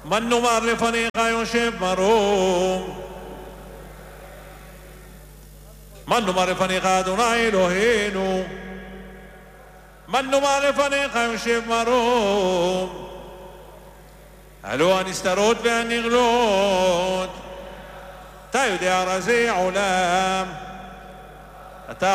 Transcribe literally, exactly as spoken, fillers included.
من נאמר לפניך יושב מרום. من נאמר לפניך אדוני אלוהינו. من נאמר לפניך יושב מרום. אלו הנסתרות והנגלות. אתה יודע רזי עולם. אתה